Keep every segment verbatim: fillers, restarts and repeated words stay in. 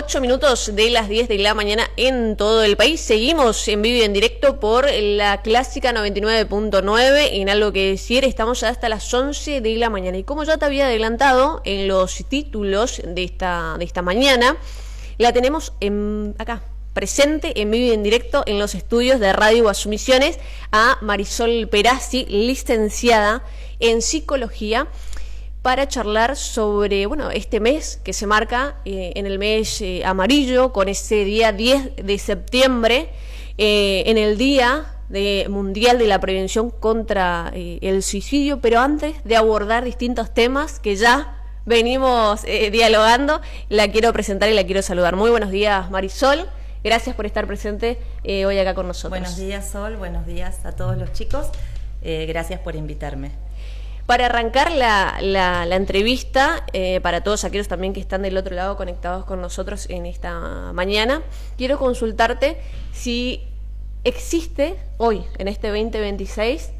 Ocho minutos de las diez de la mañana en todo el país. Seguimos en vivo y en directo por la Clásica noventa y nueve punto nueve. En Algo que Decir, estamos ya hasta las once de la mañana. Y como ya te había adelantado en los títulos de esta, de esta mañana, la tenemos en, acá, presente en vivo y en directo en los estudios de Radio Asumisiones a Marisol Perazzi, licenciada en Psicología, para charlar sobre, bueno, este mes que se marca eh, en el mes eh, amarillo, con ese día diez de septiembre, eh, en el Día de Mundial de la Prevención contra eh, el Suicidio. Pero antes de abordar distintos temas que ya venimos eh, dialogando, la quiero presentar y la quiero saludar. Muy buenos días, Marisol. Gracias por estar presente eh, hoy acá con nosotros. Buenos días, Sol. Buenos días a todos los chicos. Eh, gracias por invitarme. Para arrancar la, la, la entrevista, eh, para todos aquellos también que están del otro lado conectados con nosotros en esta mañana, quiero consultarte si existe hoy, en este veinte veintiséis,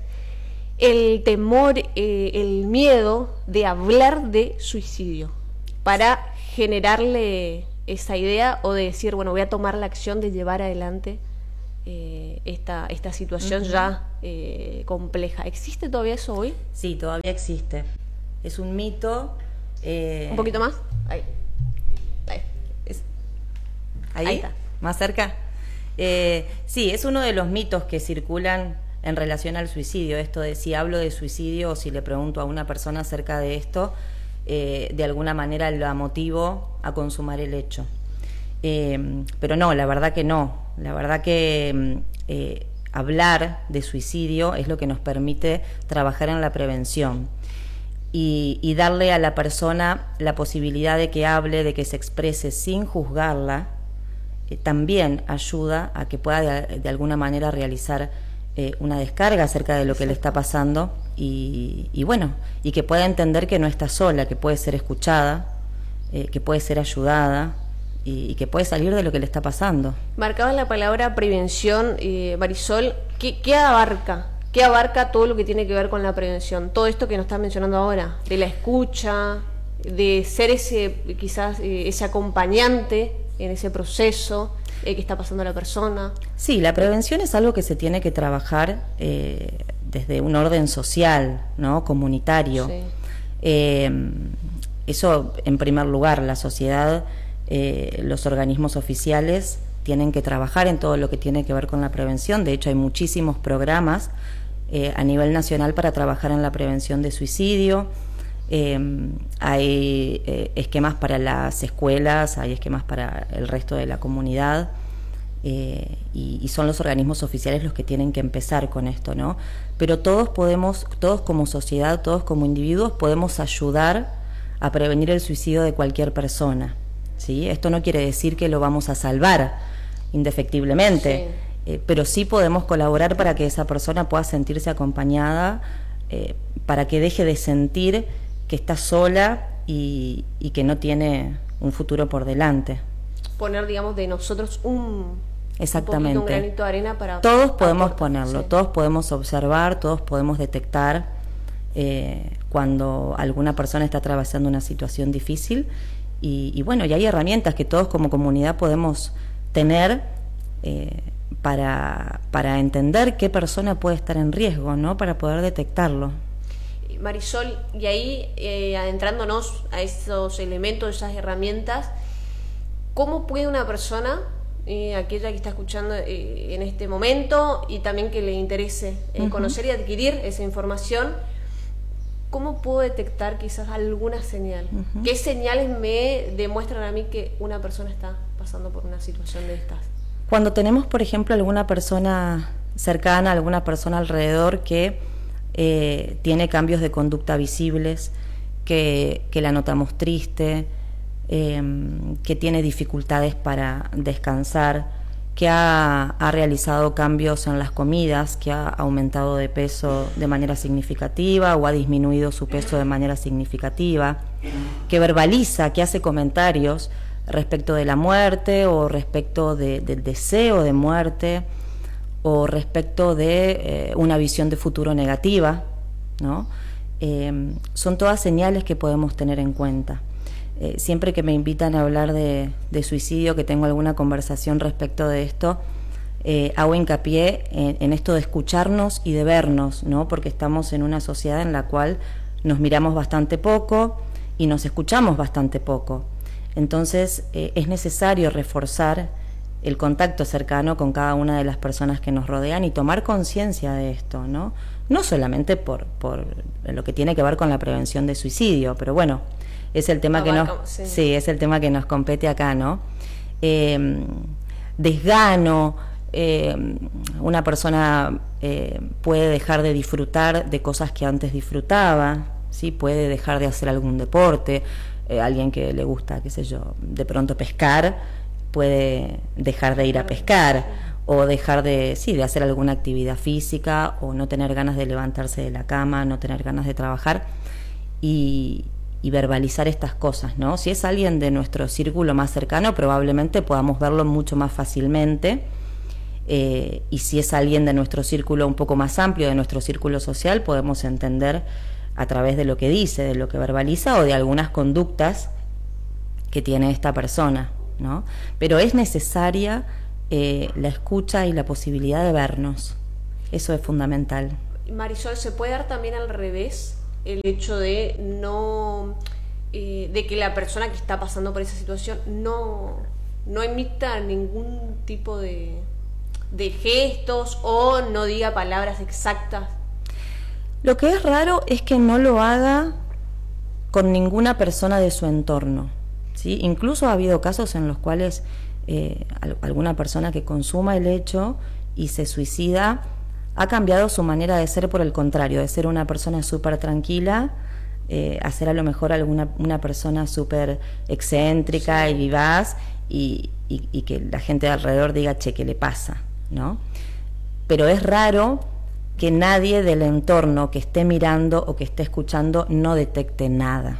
el temor, eh, el miedo de hablar de suicidio, para generarle esa idea o de decir, bueno, voy a tomar la acción de llevar adelante eh, esta, esta situación uh-huh. ya eh, compleja. ¿Existe todavía eso hoy? Sí, todavía existe. Es un mito. Eh... ¿Un poquito más? Ahí. Ahí. Es... ¿Ahí? Ahí está. ¿Más cerca? Eh, sí, es uno de los mitos que circulan en relación al suicidio. Esto de si hablo de suicidio o si le pregunto a una persona acerca de esto, eh, de alguna manera la motivo a consumar el hecho. Eh, pero no, la verdad que no. La verdad que eh, hablar de suicidio es lo que nos permite trabajar en la prevención y, y darle a la persona la posibilidad de que hable, de que se exprese sin juzgarla, eh, también ayuda a que pueda de, de alguna manera realizar eh, una descarga acerca de lo que le está pasando y, y bueno, y que pueda entender que no está sola, que puede ser escuchada, eh, que puede ser ayudada y, y que puede salir de lo que le está pasando. Marcabas la palabra prevención, eh, Marisol. ¿Qué, qué abarca? ¿Qué abarca todo lo que tiene que ver con la prevención? Todo esto que nos estás mencionando ahora, de la escucha, de ser ese, quizás, eh, ese acompañante en ese proceso eh, que está pasando la persona. Sí, la prevención es algo que se tiene que trabajar eh, desde un orden social, ¿no? Comunitario. Sí. Eh, eso en primer lugar, la sociedad, eh, los organismos oficiales tienen que trabajar en todo lo que tiene que ver con la prevención. De hecho, hay muchísimos programas eh, a nivel nacional para trabajar en la prevención de suicidio. Eh, hay eh, esquemas para las escuelas, hay esquemas para el resto de la comunidad, eh, y, y son los organismos oficiales los que tienen que empezar con esto, ¿no? Pero todos podemos, todos como sociedad, todos como individuos, podemos ayudar a prevenir el suicidio de cualquier persona, ¿sí? Esto no quiere decir que lo vamos a salvar indefectiblemente, sí. eh, pero sí podemos colaborar para que esa persona pueda sentirse acompañada, eh, para que deje de sentir que está sola y, y que no tiene un futuro por delante. Poner, digamos, de nosotros un, Exactamente. un, poquito, un granito de arena para... Todos podemos aportar, ponerlo, sí. Todos podemos observar, todos podemos detectar eh, cuando alguna persona está atravesando una situación difícil y, y bueno, y hay herramientas que todos como comunidad podemos tener eh, para, para entender qué persona puede estar en riesgo, ¿no? Para poder detectarlo. Marisol, y ahí eh, adentrándonos a esos elementos, esas herramientas, ¿cómo puede una persona, eh, aquella que está escuchando eh, en este momento y también que le interese eh, uh-huh. conocer y adquirir esa información, cómo puedo detectar quizás alguna señal? Uh-huh. ¿Qué señales me demuestran a mí que una persona está pasando por una situación de estas? Cuando tenemos, por ejemplo, alguna persona cercana, alguna persona alrededor que Eh, tiene cambios de conducta visibles, que, que la notamos triste, eh, que tiene dificultades para descansar, que ha, ha realizado cambios en las comidas, que ha aumentado de peso de manera significativa o ha disminuido su peso de manera significativa, que verbaliza, que hace comentarios respecto de la muerte o respecto de, del deseo de muerte, o respecto de eh, una visión de futuro negativa, ¿no? Eh, son todas señales que podemos tener en cuenta. eh, siempre que me invitan a hablar de, de suicidio, que tengo alguna conversación respecto de esto, eh, hago hincapié en, en esto de escucharnos y de vernos, ¿no? Porque estamos en una sociedad en la cual nos miramos bastante poco y nos escuchamos bastante poco. Entonces eh, es necesario reforzar el contacto cercano con cada una de las personas que nos rodean y tomar conciencia de esto, ¿no? No solamente por, por lo que tiene que ver con la prevención de suicidio, pero bueno, es el tema que nos, sí. sí, es el tema que nos compete acá, ¿no? Eh, desgano, eh, una persona eh, puede dejar de disfrutar de cosas que antes disfrutaba, ¿sí? Puede dejar de hacer algún deporte, eh, alguien que le gusta, qué sé yo, de pronto pescar, puede dejar de ir a pescar, o dejar de, sí, de hacer alguna actividad física, o no tener ganas de levantarse de la cama, no tener ganas de trabajar, y, y verbalizar estas cosas, ¿no? Si es alguien de nuestro círculo más cercano, probablemente podamos verlo mucho más fácilmente, eh, y si es alguien de nuestro círculo un poco más amplio, de nuestro círculo social, podemos entender a través de lo que dice, de lo que verbaliza, o de algunas conductas que tiene esta persona, ¿no? Pero es necesaria eh, la escucha y la posibilidad de vernos. Eso es fundamental. Marisol, ¿se puede dar también al revés el hecho de no eh, de que la persona que está pasando por esa situación no, no emita ningún tipo de, de gestos o no diga palabras exactas? Lo que es raro es que no lo haga con ninguna persona de su entorno, ¿sí? Incluso ha habido casos en los cuales eh, alguna persona que consuma el hecho y se suicida ha cambiado su manera de ser, por el contrario, de ser una persona súper tranquila, eh, a ser a lo mejor alguna, una persona súper excéntrica sí. y vivaz, y, y, y que la gente de alrededor diga, che, ¿qué le pasa?, ¿no? Pero es raro que nadie del entorno que esté mirando o que esté escuchando no detecte nada.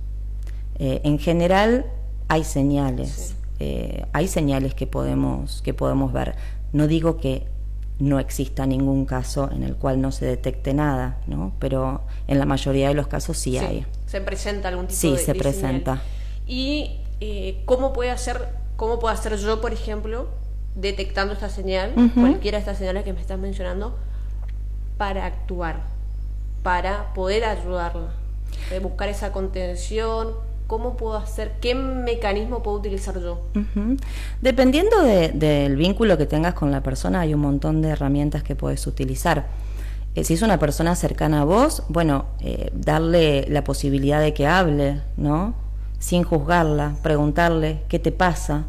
Eh, en general hay señales, sí. eh, hay señales que podemos, que podemos ver. No digo que no exista ningún caso en el cual no se detecte nada, ¿no? Pero en la mayoría de los casos sí, sí hay. ¿Se presenta algún tipo sí, de, se de presenta. señal? ¿Y eh, cómo puede hacer, cómo puedo hacer yo, por ejemplo, detectando esta señal, uh-huh. cualquiera de estas señales que me estás mencionando, para actuar, para poder ayudarla, de buscar esa contención? ¿Cómo puedo hacer? ¿Qué mecanismo puedo utilizar yo? Uh-huh. Dependiendo de, del vínculo que tengas con la persona, hay un montón de herramientas que puedes utilizar. Eh, si es una persona cercana a vos, bueno, eh, darle la posibilidad de que hable, ¿no? Sin juzgarla, preguntarle qué te pasa,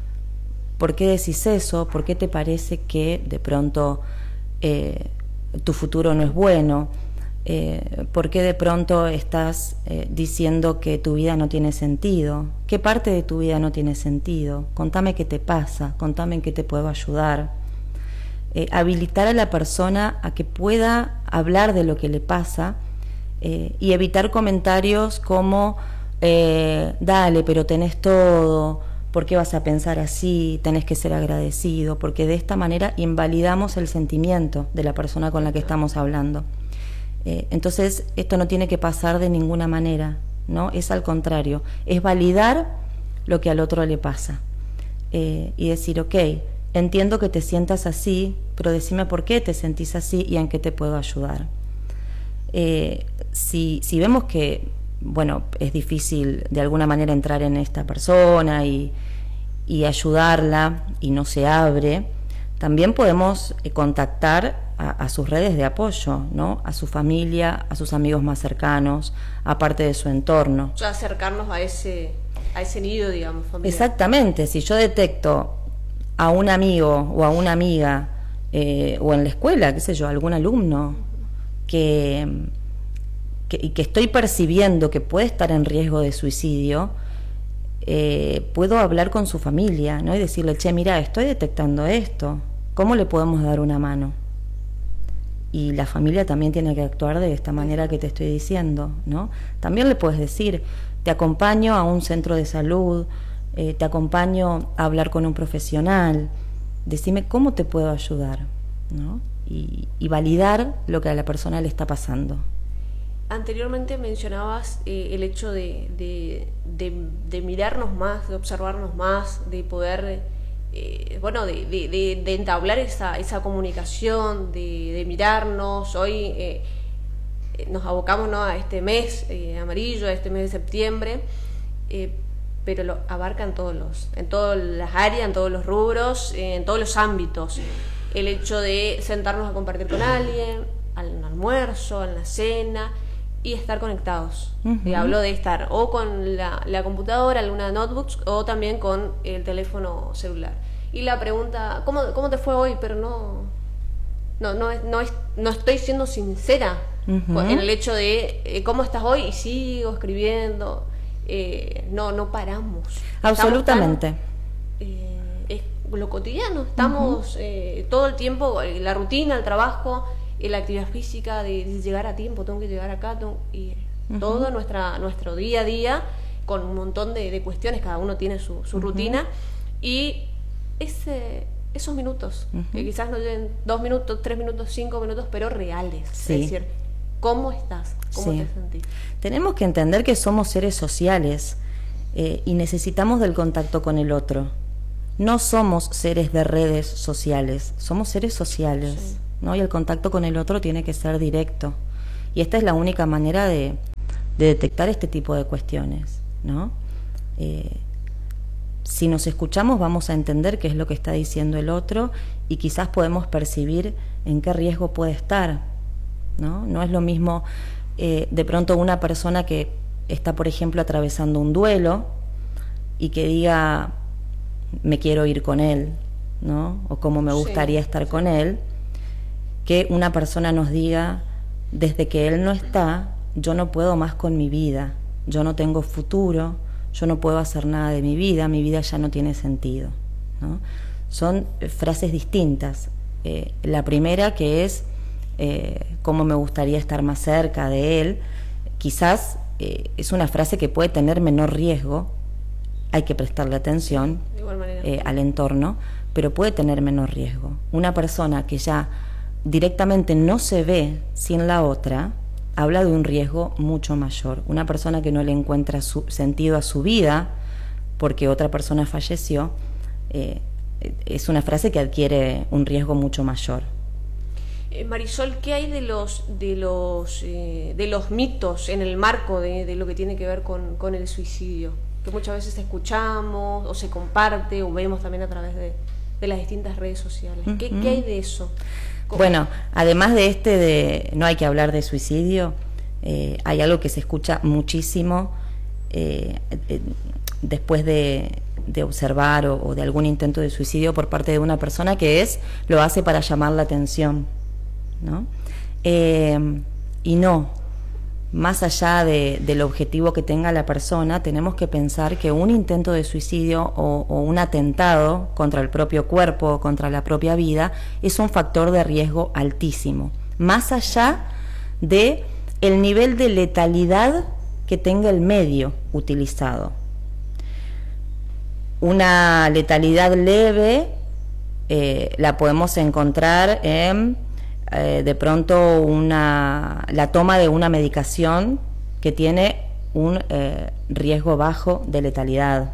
por qué decís eso, por qué te parece que de pronto eh, tu futuro no es bueno. Eh, ¿Por qué de pronto estás eh, diciendo que tu vida no tiene sentido? ¿Qué parte de tu vida no tiene sentido? Contame qué te pasa, contame en qué te puedo ayudar. Eh, habilitar a la persona a que pueda hablar de lo que le pasa eh, y evitar comentarios como eh, dale, pero tenés todo, ¿por qué vas a pensar así? Tenés que ser agradecido, porque de esta manera invalidamos el sentimiento de la persona con la que estamos hablando. Eh, entonces esto no tiene que pasar de ninguna manera, ¿no? Es al contrario, es validar lo que al otro le pasa eh, y decir, ok, entiendo que te sientas así, pero decime por qué te sentís así y en qué te puedo ayudar. Eh, si, si vemos que, bueno, es difícil de alguna manera entrar en esta persona y, y ayudarla y no se abre, también podemos eh, contactar a, a sus redes de apoyo, ¿no? A su familia, a sus amigos más cercanos, a parte de su entorno. Ya acercarnos a ese, a ese nido, digamos, familiar. Exactamente. Si yo detecto a un amigo o a una amiga eh, o en la escuela, qué sé yo, algún alumno que, que, y que estoy percibiendo que puede estar en riesgo de suicidio, eh, puedo hablar con su familia, ¿no? Y decirle, che, mira, estoy detectando esto, ¿cómo le podemos dar una mano? Y la familia también tiene que actuar de esta manera que te estoy diciendo, ¿no? También le puedes decir, te acompaño a un centro de salud, eh, te acompaño a hablar con un profesional, decime cómo te puedo ayudar, ¿no? Y, y validar lo que a la persona le está pasando. Anteriormente mencionabas eh, el hecho de, de, de, de mirarnos más, de observarnos más, de poder, eh, bueno, de, de, de, de entablar esa, esa comunicación, de, de mirarnos. Hoy eh, nos abocamos, ¿no?, a este mes eh, amarillo, a este mes de septiembre, eh, pero lo abarcan todos los, en todas las áreas, en todos los rubros, eh, en todos los ámbitos. El hecho de sentarnos a compartir con alguien, al almuerzo, a la cena, y estar conectados. Uh-huh. Eh, hablo de estar o con la, la computadora, alguna notebooks, o también con el teléfono celular. Y la pregunta, ¿cómo, cómo te fue hoy? Pero no, no, no, es, no, es, no estoy siendo sincera uh-huh. en el hecho de eh, ¿cómo estás hoy? Y sigo escribiendo. Eh, no, no paramos. Absolutamente. Tan, eh, es lo cotidiano. Estamos uh-huh. eh, todo el tiempo, la rutina, el trabajo, la actividad física, de, de llegar a tiempo, tengo que llegar acá, tengo, y uh-huh. todo nuestra, nuestro día a día, con un montón de, de cuestiones, cada uno tiene su, su uh-huh. rutina, y ese, esos minutos, uh-huh. que quizás no lleven dos minutos, tres minutos, cinco minutos, pero reales, sí. Es decir, ¿cómo estás? ¿Cómo sí. te sentís? Tenemos que entender que somos seres sociales eh, y necesitamos del contacto con el otro. No somos seres de redes sociales, somos seres sociales. Sí. ¿No? Y el contacto con el otro tiene que ser directo. Y esta es la única manera de, de detectar este tipo de cuestiones, ¿no? Eh, si nos escuchamos vamos a entender qué es lo que está diciendo el otro y quizás podemos percibir en qué riesgo puede estar, ¿no? No es lo mismo eh, de pronto una persona que está, por ejemplo, atravesando un duelo y que diga, me quiero ir con él, ¿no? O cómo me gustaría sí, estar sí. con él, que una persona nos diga, desde que él no está, yo no puedo más con mi vida, yo no tengo futuro, yo no puedo hacer nada de mi vida, mi vida ya no tiene sentido, ¿no? Son frases distintas. Eh, la primera, que es eh, cómo me gustaría estar más cerca de él, quizás eh, es una frase que puede tener menor riesgo, hay que prestarle atención eh, al entorno, pero puede tener menor riesgo. Una persona que ya directamente no se ve sin la otra, habla de un riesgo mucho mayor. Una persona que no le encuentra su sentido a su vida porque otra persona falleció, eh, es una frase que adquiere un riesgo mucho mayor. Eh, Marisol, ¿qué hay de los de los eh, de los mitos en el marco de, de lo que tiene que ver con, con el suicidio? Que muchas veces escuchamos o se comparte o vemos también a través de, de las distintas redes sociales. ¿Qué, uh-huh. ¿Qué hay de eso? Bueno, además de este de no hay que hablar de suicidio, eh, hay algo que se escucha muchísimo eh, eh, después de, de observar o, o de algún intento de suicidio por parte de una persona, que es, lo hace para llamar la atención, ¿no? Eh, y no, más allá de, del objetivo que tenga la persona, tenemos que pensar que un intento de suicidio o, o un atentado contra el propio cuerpo o contra la propia vida es un factor de riesgo altísimo, más allá de el nivel de letalidad que tenga el medio utilizado. Una letalidad leve eh, la podemos encontrar en Eh, de pronto una, la toma de una medicación que tiene un eh, riesgo bajo de letalidad.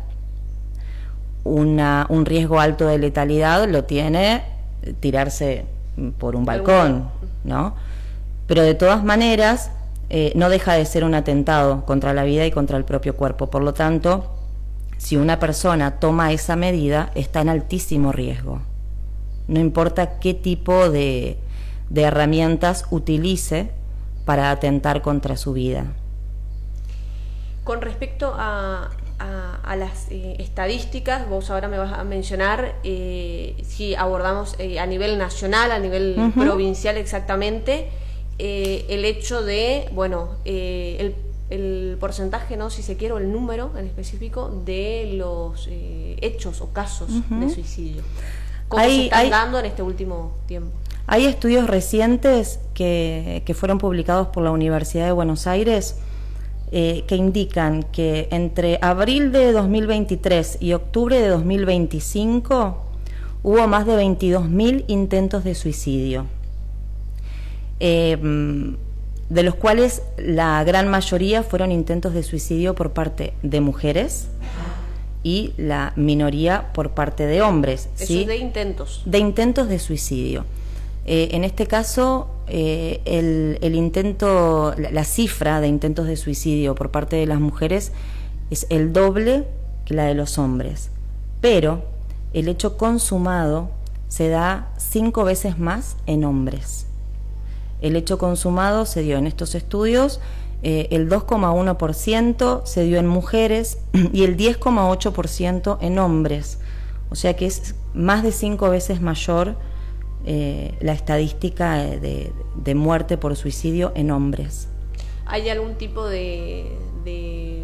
Una, un riesgo alto de letalidad lo tiene tirarse por un balcón, ¿no? Pero de todas maneras eh, no deja de ser un atentado contra la vida y contra el propio cuerpo. Por lo tanto, si una persona toma esa medida, está en altísimo riesgo. No importa qué tipo de de herramientas utilice para atentar contra su vida. Con respecto a, a, a las eh, estadísticas, vos ahora me vas a mencionar eh, si abordamos eh, a nivel nacional, a nivel uh-huh. provincial exactamente, eh, el hecho de, bueno, eh, el, el porcentaje, no, si se quiere, o el número en específico de los eh, hechos o casos uh-huh. de suicidio. ¿Cómo hay, se están hay... dando en este último tiempo? Hay estudios recientes que, que fueron publicados por la Universidad de Buenos Aires eh, que indican que entre abril de dos mil veintitrés y octubre de dos mil veinticinco hubo más de veintidós mil intentos de suicidio. Eh, de los cuales la gran mayoría fueron intentos de suicidio por parte de mujeres y la minoría por parte de hombres. Eso ¿sí? es de intentos. De intentos de suicidio. Eh, en este caso, eh, el, el intento, la, la cifra de intentos de suicidio por parte de las mujeres es el doble que la de los hombres, pero el hecho consumado se da cinco veces más en hombres. El hecho consumado se dio en estos estudios, eh, el dos coma uno por ciento se dio en mujeres y el diez coma ocho por ciento en hombres, o sea que es más de cinco veces mayor eh, la estadística de, de muerte por suicidio en hombres. ¿Hay algún tipo de, de,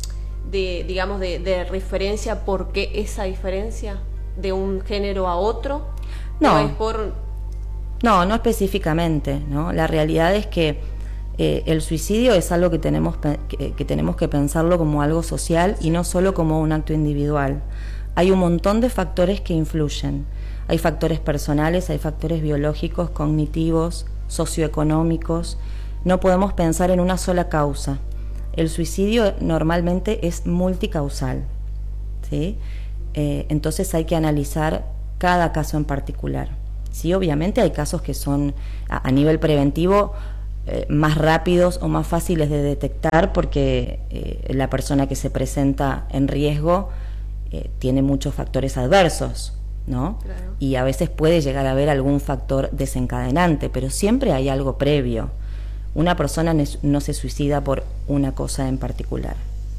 de digamos, de, de referencia por qué esa diferencia de un género a otro? No. ¿O es por... No, no específicamente, ¿no? La realidad es que eh, el suicidio es algo que tenemos, que, que tenemos que pensarlo como algo social y no solo como un acto individual. Hay un montón de factores que influyen. Hay factores personales, hay factores biológicos, cognitivos, socioeconómicos. No podemos pensar en una sola causa. El suicidio normalmente es multicausal, ¿sí? Eh, entonces hay que analizar cada caso en particular. Sí, obviamente hay casos que son a, a nivel preventivo eh, más rápidos o más fáciles de detectar porque eh, la persona que se presenta en riesgo eh, tiene muchos factores adversos, ¿no? Claro. Y a veces puede llegar a haber algún factor desencadenante, pero siempre hay algo previo. Una persona no se suicida por una cosa en particular.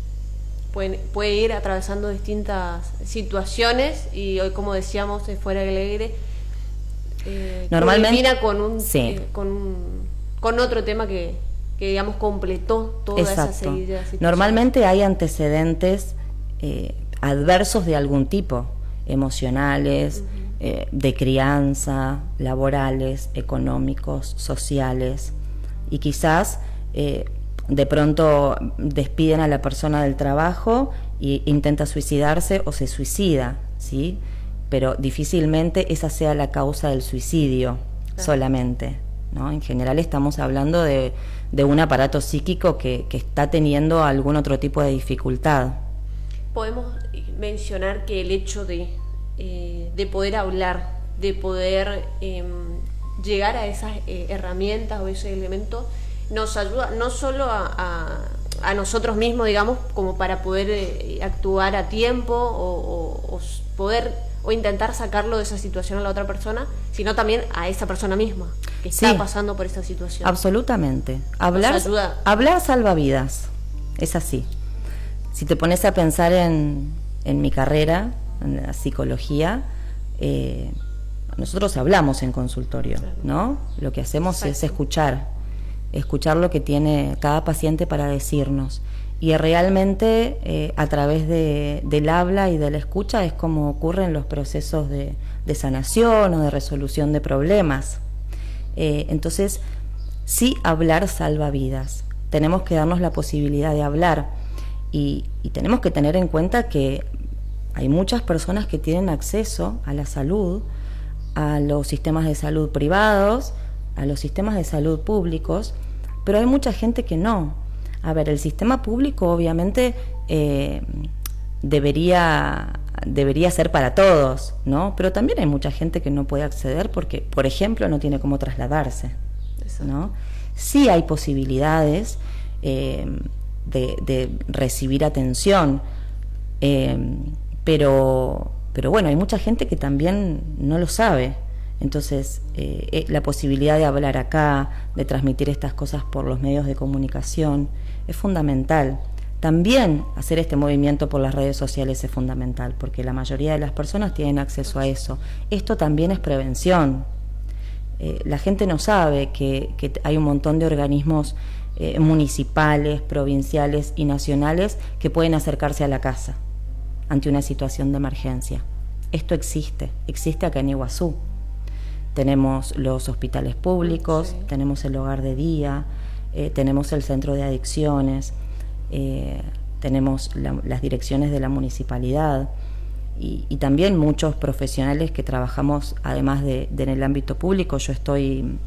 Puede, puede ir atravesando distintas situaciones y hoy, como decíamos, de Fuera del Aire, eh, normalmente con un, sí. eh, con un con otro tema que, que digamos completó toda Exacto. esa seguida de situaciones. Normalmente hay antecedentes eh, adversos de algún tipo, emocionales, uh-huh. eh, de crianza, laborales, económicos, sociales, y quizás eh, de pronto despiden a la persona del trabajo e intenta suicidarse o se suicida, ¿sí? Pero difícilmente esa sea la causa del suicidio, claro. solamente, ¿no? En general estamos hablando de, de un aparato psíquico que, que está teniendo algún otro tipo de dificultad. Podemos mencionar que el hecho de, eh, de poder hablar, de poder eh, llegar a esas eh, herramientas o ese elemento, nos ayuda no solo a, a, a nosotros mismos, digamos, como para poder eh, actuar a tiempo o, o, o poder o intentar sacarlo de esa situación a la otra persona, sino también a esa persona misma que está sí, pasando por esta situación. Absolutamente. Hablar, hablar salva vidas, es así. Si te pones a pensar en, en mi carrera, en la psicología, eh, nosotros hablamos en consultorio, claro. ¿no? Lo que hacemos Exacto. es escuchar, escuchar lo que tiene cada paciente para decirnos. Y realmente eh, a través de, del habla y de la escucha es como ocurren los procesos de, de sanación o de resolución de problemas. Eh, entonces, sí, hablar salva vidas. Tenemos que darnos la posibilidad de hablar y, y tenemos que tener en cuenta que hay muchas personas que tienen acceso a la salud, a los sistemas de salud privados, a los sistemas de salud públicos, pero hay mucha gente que no. A ver, el sistema público obviamente eh, debería, debería ser para todos, ¿no? Pero también hay mucha gente que no puede acceder porque, por ejemplo, no tiene cómo trasladarse, ¿no? Sí hay posibilidades eh, de, de recibir atención, eh, pero, pero bueno, hay mucha gente que también no lo sabe. Entonces, eh, la posibilidad de hablar acá, de transmitir estas cosas por los medios de comunicación, es fundamental. También hacer este movimiento por las redes sociales es fundamental, porque la mayoría de las personas tienen acceso a eso. Esto también es prevención. Eh, la gente no sabe que, que hay un montón de organismos eh, municipales, provinciales y nacionales que pueden acercarse a la casa ante una situación de emergencia. Esto existe, existe acá en Iguazú. Tenemos los hospitales públicos, sí. tenemos el hogar de día, eh, tenemos el centro de adicciones, eh, tenemos la, las direcciones de la municipalidad y, y también muchos profesionales que trabajamos, además de, de en el ámbito público. Yo estoy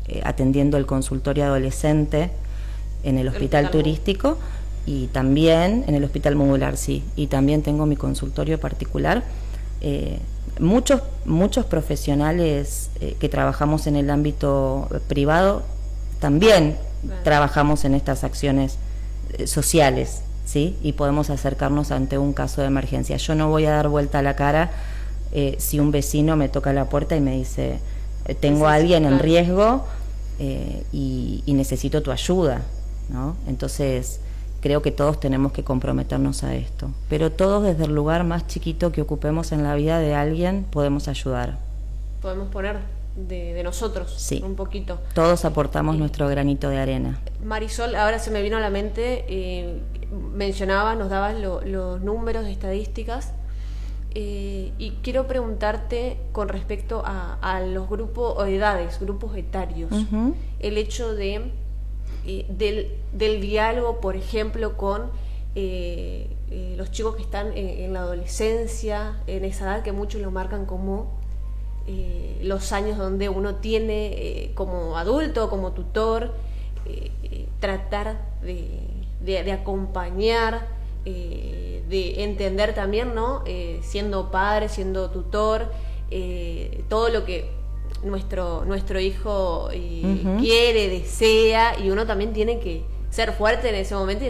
eh, atendiendo el consultorio adolescente en el hospital el turístico y también en el hospital modular, sí, y también tengo mi consultorio particular. Eh, muchos muchos profesionales eh, que trabajamos en el ámbito privado también bueno. trabajamos en estas acciones eh, sociales, ¿sí? Y podemos acercarnos ante un caso de emergencia. Yo no voy a dar vuelta a la cara eh, si un vecino me toca la puerta y me dice eh, tengo a alguien en riesgo eh, y, y necesito tu ayuda, ¿no? Entonces creo que todos tenemos que comprometernos a esto, pero todos desde el lugar más chiquito que ocupemos en la vida de alguien podemos ayudar. Podemos poner de, de nosotros sí. un poquito. Todos aportamos eh, nuestro granito de arena. Marisol, ahora se me vino a la mente, eh, mencionabas, nos dabas lo, los números de estadísticas eh, y quiero preguntarte con respecto a, a los grupos o edades, grupos etarios, uh-huh. el hecho de Eh, del, del diálogo, por ejemplo, con eh, eh, los chicos que están en, en la adolescencia, en esa edad que muchos lo marcan como eh, los años donde uno tiene eh, como adulto, como tutor, eh, eh, tratar de, de, de acompañar, eh, de entender también, ¿no? Eh, siendo padre, siendo tutor, eh, todo lo que nuestro nuestro hijo eh, uh-huh. quiere, desea, y uno también tiene que ser fuerte en ese momento y